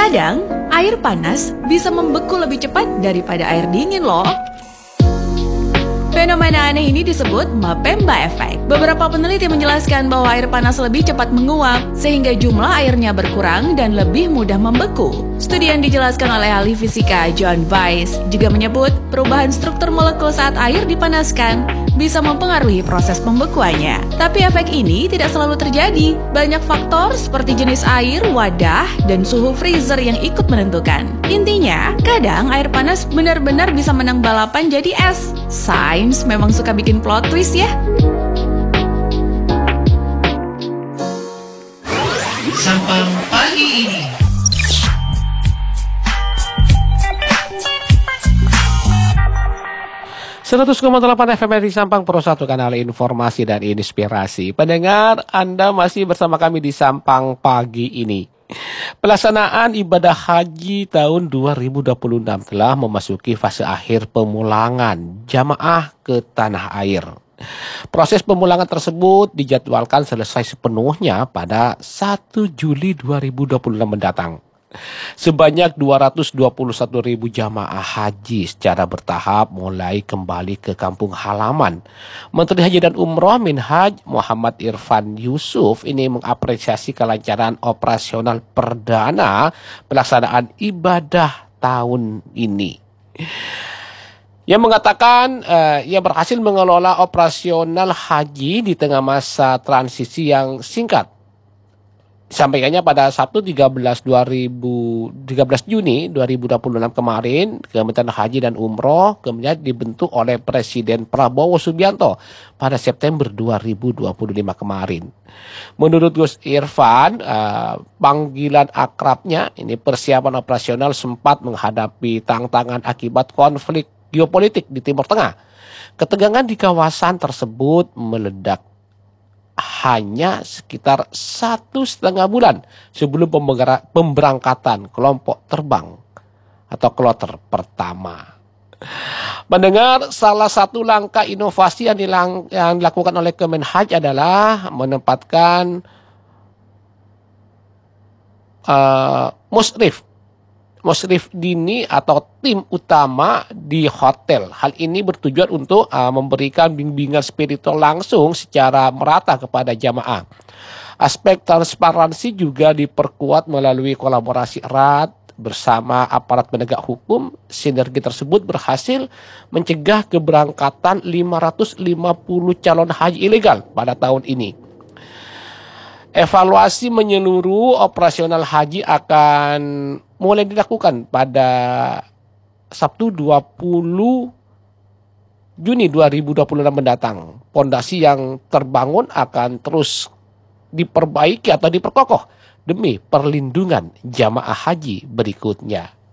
Kadang, air panas bisa membeku lebih cepat daripada air dingin loh. Fenomena aneh ini disebut Mapemba Effect. Beberapa peneliti menjelaskan bahwa air panas lebih cepat menguap, sehingga jumlah airnya berkurang dan lebih mudah membeku. Studi yang dijelaskan oleh ahli fisika John Weiss juga menyebut perubahan struktur molekul saat air dipanaskan bisa mempengaruhi proses pembekuannya. Tapi efek ini tidak selalu terjadi. Banyak faktor seperti jenis air, wadah, dan suhu freezer yang ikut menentukan. Intinya, kadang air panas benar-benar bisa menang balapan jadi es. Sains memang suka bikin plot twist ya. Sampang pagi ini. Seratus 100,8 FM di Sampang Pro 1, kanal informasi dan inspirasi. Pendengar, Anda masih bersama kami di Sampang pagi ini. Pelaksanaan ibadah haji tahun 2026 telah memasuki fase akhir pemulangan jamaah ke tanah air. Proses pemulangan tersebut dijadwalkan selesai sepenuhnya pada 1 Juli 2026 mendatang. Sebanyak 221.000 jamaah haji secara bertahap mulai kembali ke kampung halaman. Menteri Haji dan Umroh Minhaj Muhammad Irfan Yusuf ini mengapresiasi kelancaran operasional perdana pelaksanaan ibadah tahun ini. Ia mengatakan ia berhasil mengelola operasional haji di tengah masa transisi yang singkat. Disampaikannya pada Sabtu 13 Juni 2026 kemarin, Kementerian Haji dan Umroh kemudian dibentuk oleh Presiden Prabowo Subianto pada September 2025 kemarin. Menurut Gus Irfan, panggilan akrabnya ini persiapan operasional sempat menghadapi tantangan akibat konflik geopolitik di Timur Tengah. Ketegangan di kawasan tersebut meledak hanya sekitar 1,5 bulan sebelum pemberangkatan kelompok terbang atau kloter pertama. Mendengar salah satu langkah inovasi yang dilakukan oleh Kemenhaj adalah menempatkan musrif dini atau tim utama di hotel. Hal ini bertujuan untuk memberikan bimbingan spiritual langsung secara merata kepada jamaah. Aspek transparansi juga diperkuat melalui kolaborasi erat bersama aparat penegak hukum. Sinergi tersebut berhasil mencegah keberangkatan 550 calon haji ilegal pada tahun ini. Evaluasi menyeluruh operasional haji akan mulai dilakukan pada Sabtu 20 Juni 2026 mendatang. Pondasi yang terbangun akan terus diperbaiki atau diperkokoh demi perlindungan jamaah haji berikutnya.